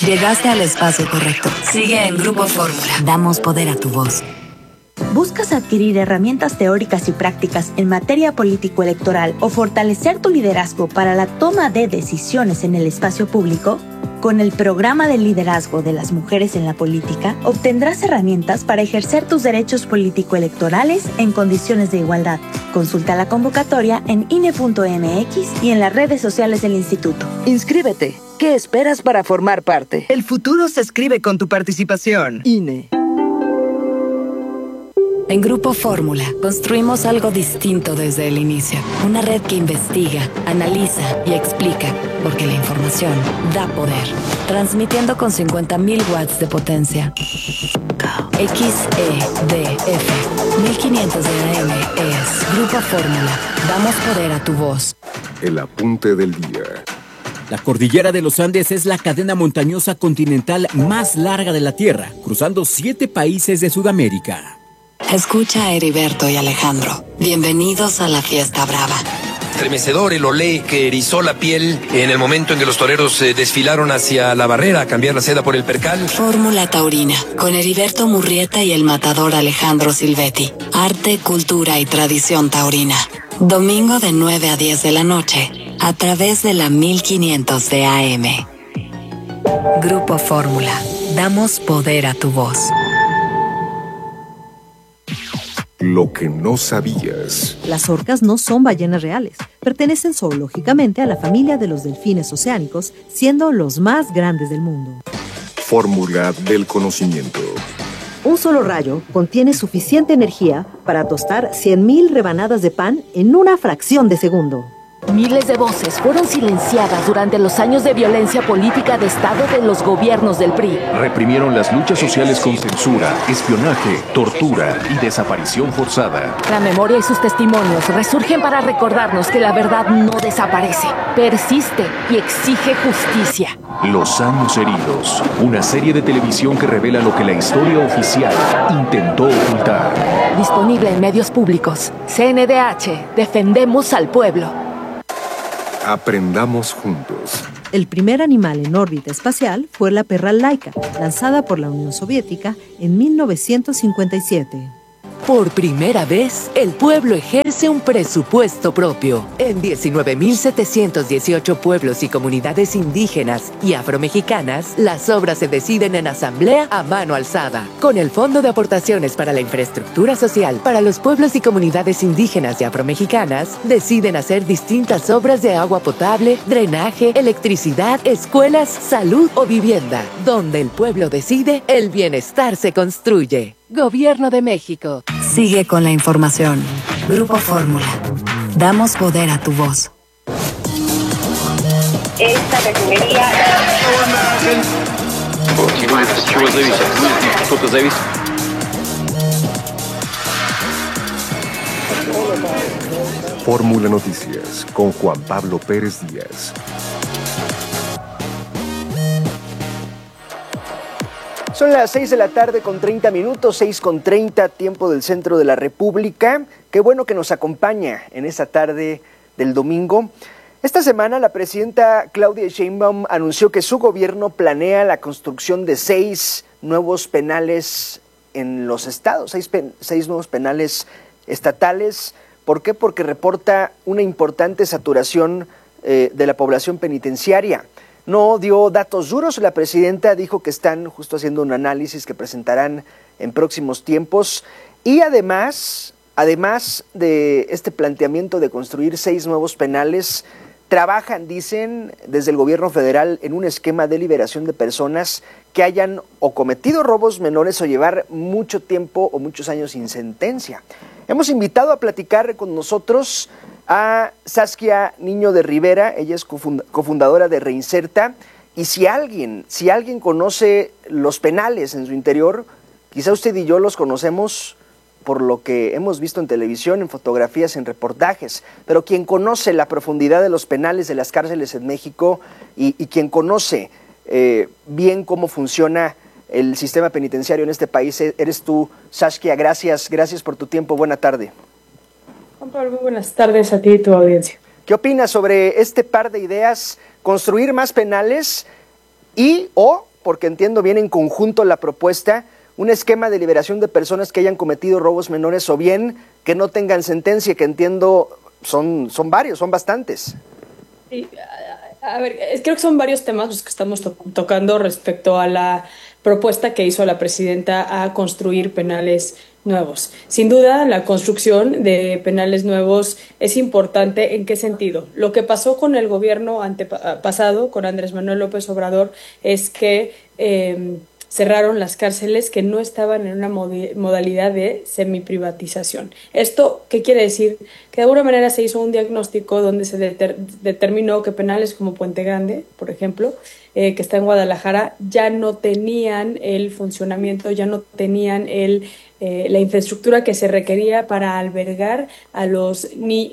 Llegaste al espacio correcto. Sigue en Grupo Fórmula. Damos poder a tu voz. ¿Buscas adquirir herramientas teóricas y prácticas en materia político-electoral o fortalecer tu liderazgo para la toma de decisiones en el espacio público? Con el programa de liderazgo de las mujeres en la política, obtendrás herramientas para ejercer tus derechos político-electorales en condiciones de igualdad. Consulta la convocatoria en INE.mx y en las redes sociales del instituto. Inscríbete. ¿Qué esperas para formar parte? El futuro se escribe con tu participación. INE. En Grupo Fórmula, construimos algo distinto desde el inicio. Una red que investiga, analiza y explica, porque la información da poder. Transmitiendo con 50.000 watts de potencia. XEDF 1500 de AM es Grupo Fórmula. Damos poder a tu voz. El apunte del día. La cordillera de los Andes es la cadena montañosa continental más larga de la Tierra, cruzando 7 países de Sudamérica. Escucha a Heriberto y Alejandro. Bienvenidos a la fiesta brava. Estremecedor el olé que erizó la piel en el momento en que los toreros desfilaron hacia la barrera a cambiar la seda por el percal. Fórmula Taurina, con Heriberto Murrieta y el matador Alejandro Silvetti. Arte, cultura y tradición taurina. Domingo de 9 a 10 de la noche, a través de la 1500 de AM. Grupo Fórmula. Damos poder a tu voz. Lo que no sabías. Las orcas no son ballenas reales. Pertenecen zoológicamente a la familia de los delfines oceánicos, siendo los más grandes del mundo. Fórmula del conocimiento. Un solo rayo contiene suficiente energía para tostar 100.000 rebanadas de pan en una fracción de segundo. Miles de voces fueron silenciadas durante los años de violencia política de Estado de los gobiernos del PRI. Reprimieron las luchas sociales con censura, espionaje, tortura y desaparición forzada. La memoria y sus testimonios resurgen para recordarnos que la verdad no desaparece, persiste y exige justicia. Los años heridos, una serie de televisión que revela lo que la historia oficial intentó ocultar. Disponible en medios públicos. CNDH, defendemos al pueblo. Aprendamos juntos. El primer animal en órbita espacial fue la perra Laika, lanzada por la Unión Soviética en 1957. Por primera vez, el pueblo ejerce un presupuesto propio. En 19.718 pueblos y comunidades indígenas y afromexicanas, las obras se deciden en asamblea a mano alzada. Con el Fondo de Aportaciones para la Infraestructura Social para los pueblos y comunidades indígenas y afromexicanas, deciden hacer distintas obras de agua potable, drenaje, electricidad, escuelas, salud o vivienda. Donde el pueblo decide, el bienestar se construye. Gobierno de México. Sigue con la información. Grupo Fórmula. Damos poder a tu voz. Esta refinería... Fórmula Noticias con Juan Pablo Pérez Díaz. Son las 6 de la tarde con 30 minutos, 6:30, tiempo del centro de la República. Qué bueno que nos acompaña en esta tarde del domingo. Esta semana la presidenta Claudia Sheinbaum anunció que su gobierno planea la construcción de 6 nuevos penales en los estados, 6 nuevos penales estatales. ¿Por qué? Porque reporta una importante saturación de la población penitenciaria. No dio datos duros, la presidenta dijo que están justo haciendo un análisis que presentarán en próximos tiempos y además de este planteamiento de construir 6 nuevos penales, trabajan, dicen, desde el gobierno federal en un esquema de liberación de personas que hayan o cometido robos menores o llevar mucho tiempo o muchos años sin sentencia. Hemos invitado a platicar con nosotros a Saskia Niño de Rivera, ella es cofundadora de Reinserta, y si alguien conoce los penales en su interior, quizá usted y yo los conocemos por lo que hemos visto en televisión, en fotografías, en reportajes, pero quien conoce la profundidad de los penales de las cárceles en México y quien conoce bien cómo funciona el sistema penitenciario en este país, eres tú, Saskia. Gracias por tu tiempo, buena tarde. Juan Pablo, muy buenas tardes a ti y tu audiencia. ¿Qué opinas sobre este par de ideas, construir más penales y o porque entiendo bien en conjunto la propuesta, un esquema de liberación de personas que hayan cometido robos menores o bien que no tengan sentencia, que entiendo son varios, son bastantes. Sí, a ver, creo que son varios temas los que estamos tocando respecto a la propuesta que hizo la presidenta a construir penales nuevos. Sin duda, la construcción de penales nuevos es importante. ¿En qué sentido? Lo que pasó con el gobierno pasado, con Andrés Manuel López Obrador, es que cerraron las cárceles que no estaban en una modalidad de semiprivatización. ¿Esto qué quiere decir? Que de alguna manera se hizo un diagnóstico donde se determinó que penales como Puente Grande, por ejemplo, que está en Guadalajara, ya no tenían el funcionamiento, ya no tenían la infraestructura que se requería para albergar a los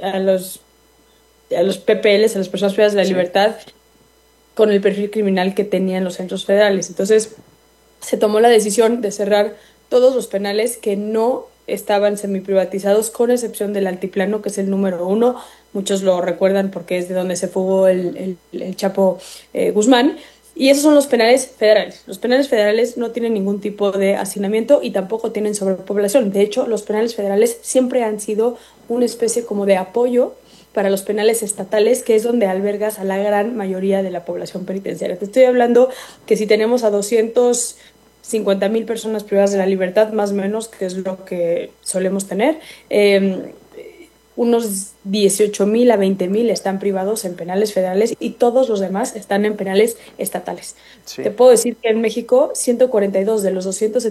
PPLs, a las personas privadas de la libertad, con el perfil criminal que tenían los centros federales. Entonces, se tomó la decisión de cerrar todos los penales que no estaban semiprivatizados, con excepción del Altiplano, que es el número 1. Muchos lo recuerdan porque es de donde se fugó el Chapo Guzmán. Y esos son los penales federales. Los penales federales no tienen ningún tipo de hacinamiento y tampoco tienen sobrepoblación. De hecho, los penales federales siempre han sido una especie como de apoyo para los penales estatales, que es donde albergas a la gran mayoría de la población penitenciaria. Te estoy hablando que si tenemos a 250,000 personas privadas de la libertad, más o menos, que es lo que solemos tener, unos 18,000 a 20,000 están privados en penales federales y todos los demás están en penales estatales. Sí. Te puedo decir que en México 142 de los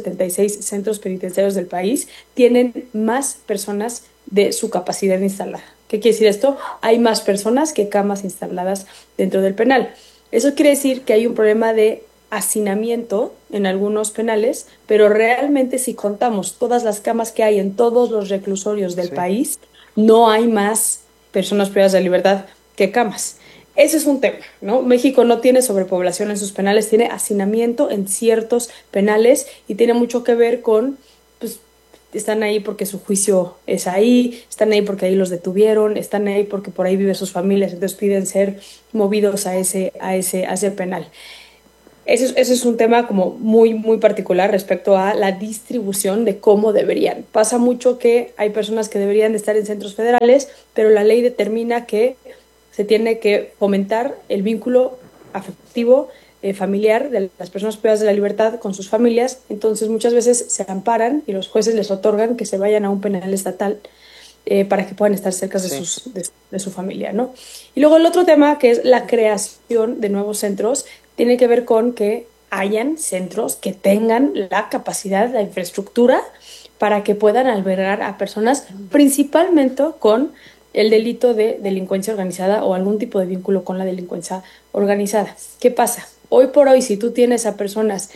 276 centros penitenciarios del país tienen más personas de su capacidad instalada. ¿Qué quiere decir esto? Hay más personas que camas instaladas dentro del penal. Eso quiere decir que hay un problema de hacinamiento en algunos penales, pero realmente si contamos todas las camas que hay en todos los reclusorios del país, no hay más personas privadas de libertad que camas. Ese es un tema, ¿no? México no tiene sobrepoblación en sus penales, tiene hacinamiento en ciertos penales y tiene mucho que ver con, pues, están ahí porque su juicio es ahí, están ahí porque ahí los detuvieron, están ahí porque por ahí viven sus familias, entonces piden ser movidos a ese penal. Ese es un tema como muy, muy particular respecto a la distribución de cómo deberían. Pasa mucho que hay personas que deberían de estar en centros federales, pero la ley determina que se tiene que fomentar el vínculo afectivo, familiar de las personas privadas de la libertad con sus familias. Entonces muchas veces se amparan y los jueces les otorgan que se vayan a un penal estatal para que puedan estar cerca de su familia, ¿no? Y luego el otro tema, que es la creación de nuevos centros, tiene que ver con que hayan centros que tengan la capacidad, la infraestructura para que puedan albergar a personas principalmente con el delito de delincuencia organizada o algún tipo de vínculo con la delincuencia organizada. ¿Qué pasa? Hoy por hoy, si tú tienes a personas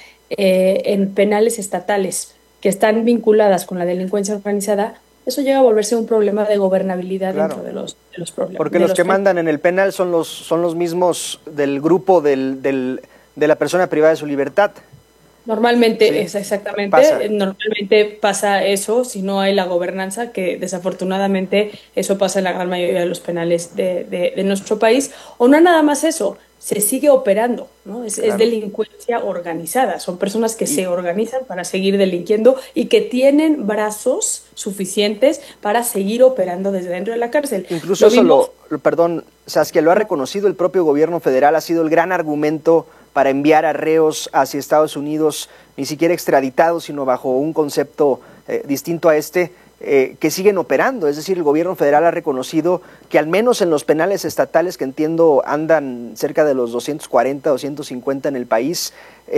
en penales estatales que están vinculadas con la delincuencia organizada, eso llega a volverse un problema de gobernabilidad dentro de los problemas. Porque los que mandan en el penal son los mismos del grupo de la persona privada de su libertad. Normalmente, exactamente, normalmente pasa eso si no hay la gobernanza, que desafortunadamente eso pasa en la gran mayoría de los penales de nuestro país. O no nada más eso, se sigue operando, ¿no? Es delincuencia organizada, son personas que se organizan para seguir delinquiendo y que tienen brazos suficientes para seguir operando desde dentro de la cárcel. Incluso eso Saskia, lo ha reconocido el propio gobierno federal, ha sido el gran argumento para enviar a reos hacia Estados Unidos, ni siquiera extraditados, sino bajo un concepto distinto a que siguen operando. Es decir, el gobierno federal ha reconocido que al menos en los penales estatales, que entiendo andan cerca de los 240, 250 en el país,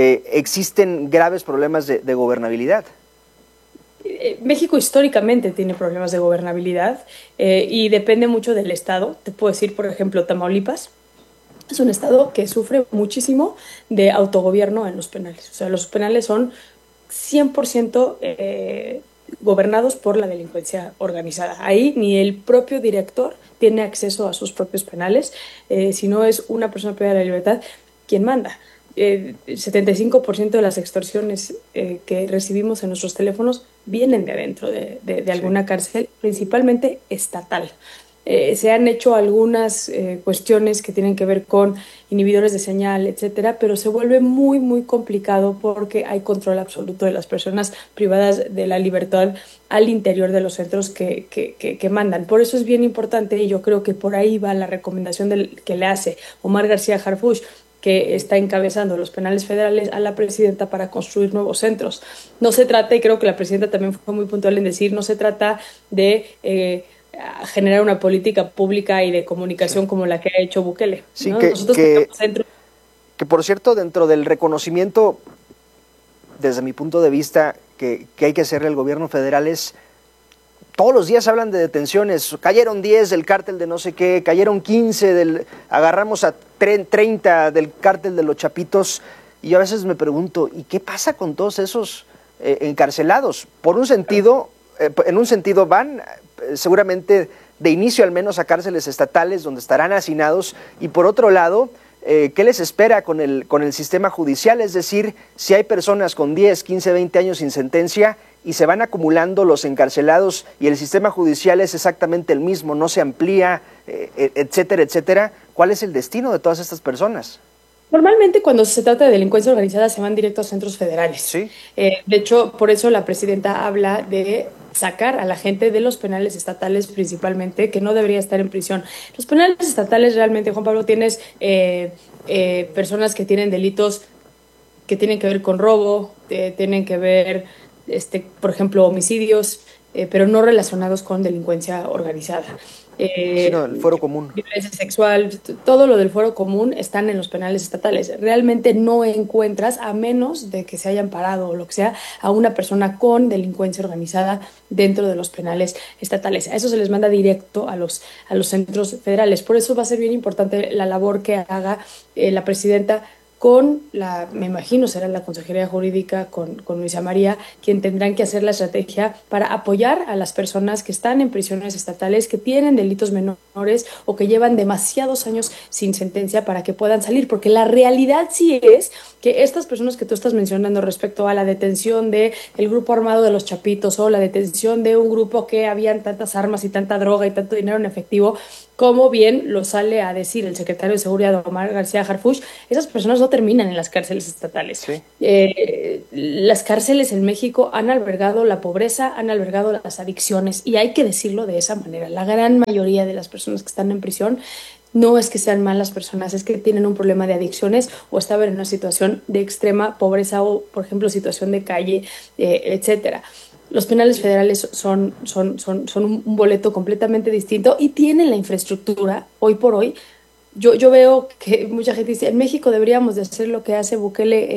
existen graves problemas de gobernabilidad. México históricamente tiene problemas de gobernabilidad y depende mucho del estado. Te puedo decir, por ejemplo, Tamaulipas es un estado que sufre muchísimo de autogobierno en los penales. O sea, los penales son 100% gobernados por la delincuencia organizada. Ahí ni el propio director tiene acceso a sus propios penales, sino es una persona privada de la libertad quien manda. 75% de las extorsiones que recibimos en nuestros teléfonos vienen de adentro de alguna cárcel, principalmente estatal. Se han hecho algunas cuestiones que tienen que ver con inhibidores de señal, etcétera, pero se vuelve muy, muy complicado porque hay control absoluto de las personas privadas de la libertad al interior de los centros que mandan. Por eso es bien importante, y yo creo que por ahí va la recomendación que le hace Omar García Harfuch, que está encabezando los penales federales, a la presidenta para construir nuevos centros. No se trata, y creo que la presidenta también fue muy puntual en decir, no se trata de generar una política pública y de comunicación como la que ha hecho Bukele, sí, ¿no? que por cierto, dentro del reconocimiento, desde mi punto de vista, que hay que hacerle al gobierno federal es, todos los días hablan de detenciones, cayeron 10 del cártel de no sé qué, cayeron 15, agarramos a 30 del cártel de los Chapitos, y yo a veces me pregunto, ¿y qué pasa con todos esos encarcelados? Por un sentido, en un sentido van seguramente de inicio al menos a cárceles estatales donde estarán hacinados, y por otro lado, ¿qué les espera con el sistema judicial? Es decir, si hay personas con 10, 15, 20 años sin sentencia y se van acumulando los encarcelados y el sistema judicial es exactamente el mismo, no se amplía, etcétera, etcétera, ¿cuál es el destino de todas estas personas? Normalmente cuando se trata de delincuencia organizada se van directo a centros federales. ¿Sí? De hecho, por eso la presidenta habla de sacar a la gente de los penales estatales principalmente, que no debería estar en prisión. Los penales estatales realmente, Juan Pablo, tienes personas que tienen delitos que tienen que ver con robo, tienen que ver, por ejemplo, homicidios, pero no relacionados con delincuencia organizada. Sino el fuero común. Violencia sexual, todo lo del fuero común están en los penales estatales. Realmente no encuentras, a menos de que se hayan parado o lo que sea, a una persona con delincuencia organizada dentro de los penales estatales. A eso se les manda directo a los centros federales. Por eso va a ser bien importante la labor que haga la presidenta con me imagino será la Consejería Jurídica, con Luisa María, quien tendrán que hacer la estrategia para apoyar a las personas que están en prisiones estatales, que tienen delitos menores o que llevan demasiados años sin sentencia para que puedan salir, porque la realidad sí es que estas personas que tú estás mencionando respecto a la detención del grupo armado de los Chapitos o la detención de un grupo que habían tantas armas y tanta droga y tanto dinero en efectivo, como bien lo sale a decir el secretario de Seguridad, Omar García Harfuch, esas personas no terminan en las cárceles estatales. Sí. Las cárceles en México han albergado la pobreza, han albergado las adicciones, y hay que decirlo de esa manera. La gran mayoría de las personas que están en prisión no es que sean malas personas, es que tienen un problema de adicciones o estaban en una situación de extrema pobreza o, por ejemplo, situación de calle, etcétera. Los penales federales son un boleto completamente distinto y tienen la infraestructura hoy por hoy. Yo veo que mucha gente dice, en México deberíamos de hacer lo que hace Bukele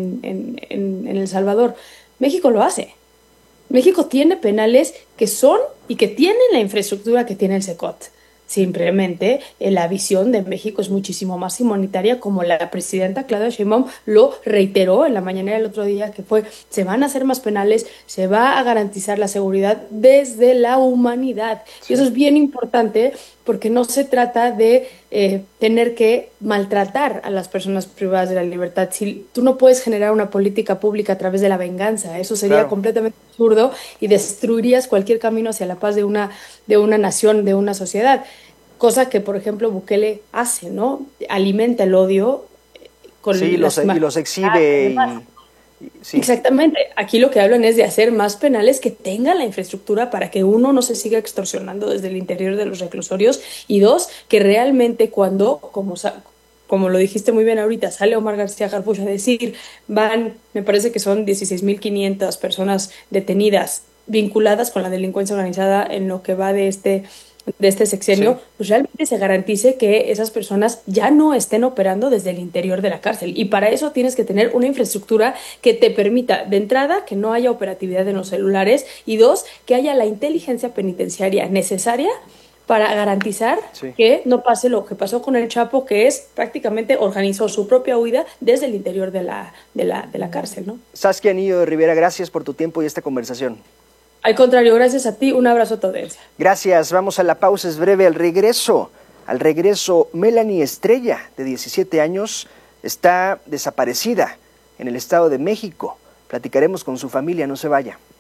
en El Salvador. México lo hace. México tiene penales que son y que tienen la infraestructura que tiene el CECOT. Simplemente la visión de México es muchísimo más humanitaria, como la presidenta Claudia Sheinbaum lo reiteró en la mañanera el otro día, que se van a hacer más penales, se va a garantizar la seguridad desde la humanidad. Sí. Y eso es bien importante porque no se trata de tener que maltratar a las personas privadas de la libertad. Si tú no puedes generar una política pública a través de la venganza, eso sería completamente absurdo y destruirías cualquier camino hacia la paz de una nación, de una sociedad. Cosa que, por ejemplo, Bukele hace, ¿no? Alimenta el odio con y los exhibe. Sí. Exactamente. Aquí lo que hablan es de hacer más penales que tengan la infraestructura para que uno no se siga extorsionando desde el interior de los reclusorios, y dos, que realmente cuando, como lo dijiste muy bien ahorita, sale Omar García Harfuch a decir, me parece que son 16.500 personas detenidas vinculadas con la delincuencia organizada en lo que va de este sexenio, sí, pues realmente se garantice que esas personas ya no estén operando desde el interior de la cárcel. Y para eso tienes que tener una infraestructura que te permita, de entrada, que no haya operatividad en los celulares, y dos, que haya la inteligencia penitenciaria necesaria para garantizar que no pase lo que pasó con el Chapo, que es prácticamente organizó su propia huida desde el interior de la cárcel, ¿no? Saskia Anillo de Rivera, gracias por tu tiempo y esta conversación. Al contrario, gracias a ti, un abrazo a tu audiencia. Gracias, vamos a la pausa, es breve. Al regreso, Melanie Estrella, de 17 años, está desaparecida en el Estado de México. Platicaremos con su familia, no se vaya.